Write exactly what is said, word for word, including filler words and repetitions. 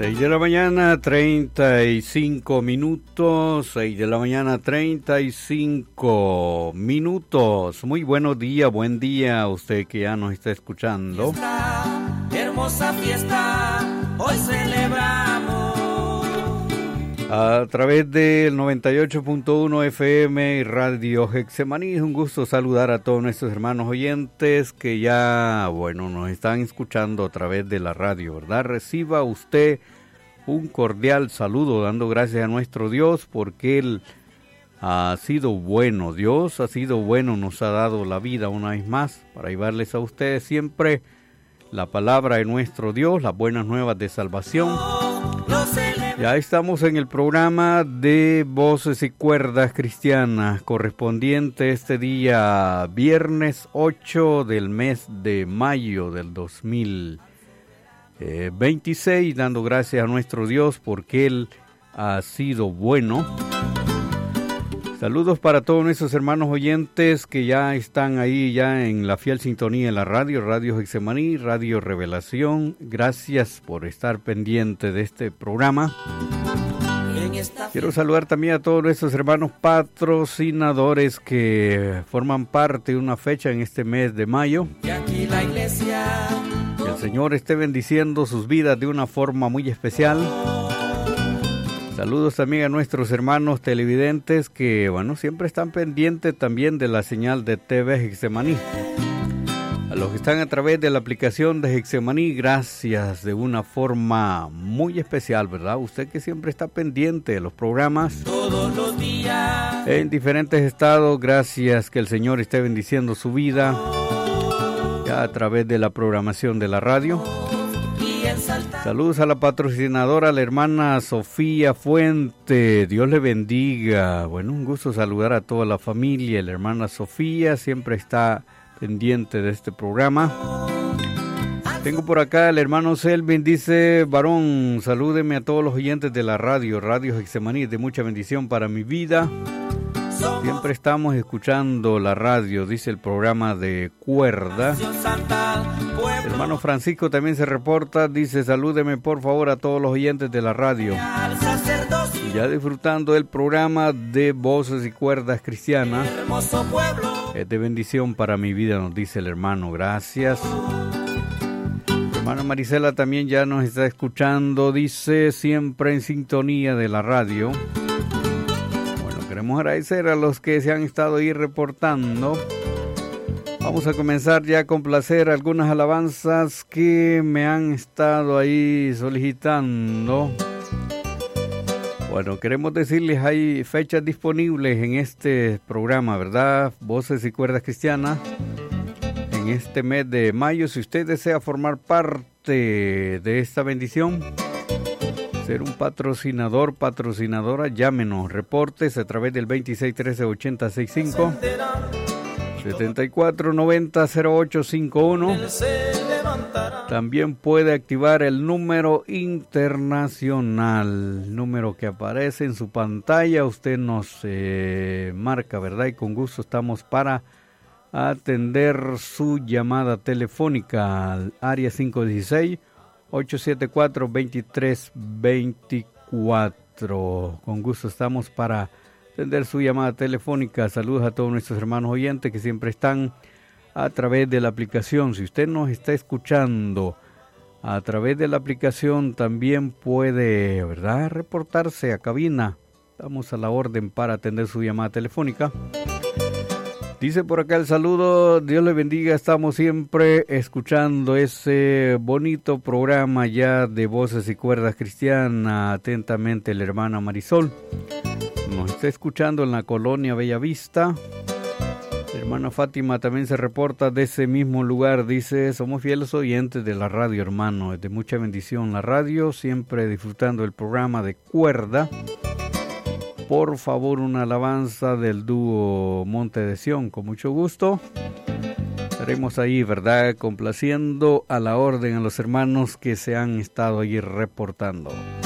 seis de la mañana, treinta y cinco minutos, seis de la mañana, treinta y cinco minutos. Muy buenos días, buen día a usted que ya nos está escuchando. Fiesta, hermosa fiesta, hoy celebramos. A través del noventa y ocho punto uno F M y Radio Getsemaní, es un gusto saludar a todos nuestros hermanos oyentes que ya, bueno, nos están escuchando a través de la radio, ¿verdad? Reciba usted un cordial saludo, dando gracias a nuestro Dios porque Él ha sido bueno. Dios ha sido bueno, nos ha dado la vida una vez más para llevarles a ustedes siempre la palabra de nuestro Dios, las buenas nuevas de salvación. Ya estamos en el programa de Voces y Cuerdas Cristianas, correspondiente este día viernes ocho del mes de mayo del dos mil veintiséis, dando gracias a nuestro Dios porque Él ha sido bueno. Saludos para todos nuestros hermanos oyentes que ya están ahí ya en la fiel sintonía de la radio, Radio Getsemaní, Radio Revelación. Gracias por estar pendiente de este programa. Quiero saludar también a todos nuestros hermanos patrocinadores que forman parte de una fecha en este mes de mayo. Y aquí la iglesia. Que el Señor esté bendiciendo sus vidas de una forma muy especial. Saludos también a nuestros hermanos televidentes que, bueno, siempre están pendientes también de la señal de T V Getsemaní. A los que están a través de la aplicación de Getsemaní, gracias de una forma muy especial, ¿verdad? Usted que siempre está pendiente de los programas Todos los días. en diferentes estados, gracias, que el Señor esté bendiciendo su vida ya a través de la programación de la radio. Saludos a la patrocinadora, la hermana Sofía Fuente. Dios le bendiga. Bueno, un gusto saludar a toda la familia. La hermana Sofía siempre está pendiente de este programa. Tengo por acá el hermano Selvin, dice: varón, salúdeme a todos los oyentes de la radio, Radio Getsemaní, de mucha bendición para mi vida. Siempre estamos escuchando la radio, dice el programa de Cuerda. El hermano Francisco también se reporta, dice: salúdeme por favor a todos los oyentes de la radio. Ya disfrutando el programa de Voces y Cuerdas Cristianas. Es de bendición para mi vida, nos dice el hermano. Gracias. Hermana Marisela también ya nos está escuchando, dice: siempre en sintonía de la radio. Queremos agradecer a los que se han estado ahí reportando. Vamos a comenzar ya a complacer algunas alabanzas que me han estado ahí solicitando. Bueno, queremos decirles, hay fechas disponibles en este programa, ¿verdad? Voces y Cuerdas Cristianas. En este mes de mayo, si usted desea formar parte de esta bendición, ser un patrocinador, patrocinadora, llámenos, reportes a través del veintiséis trece ochenta sesenta y cinco, setenta y cuatro noventa cero ocho cincuenta y uno. También puede activar el número internacional, número que aparece en su pantalla. Usted nos eh, marca, ¿verdad? Y con gusto estamos para atender su llamada telefónica al área cinco uno seis, ocho siete cuatro, dos tres dos cuatro. Con gusto estamos para atender su llamada telefónica. Saludos a todos nuestros hermanos oyentes que siempre están a través de la aplicación. Si usted nos está escuchando a través de la aplicación, también puede, ¿verdad?, reportarse a cabina. Estamos a la orden para atender su llamada telefónica. Dice por acá el saludo: Dios le bendiga, estamos siempre escuchando ese bonito programa ya de Voces y Cuerdas Cristianas. Atentamente la hermana Marisol. Nos está escuchando en la colonia Bellavista. La hermana Fátima también se reporta de ese mismo lugar. Dice: somos fieles oyentes de la radio, hermano. Es de mucha bendición la radio, siempre disfrutando el programa de Cuerda. Por favor, una alabanza del dúo Monte de Sión, con mucho gusto. Estaremos ahí, ¿verdad?, complaciendo a la orden a los hermanos que se han estado ahí reportando.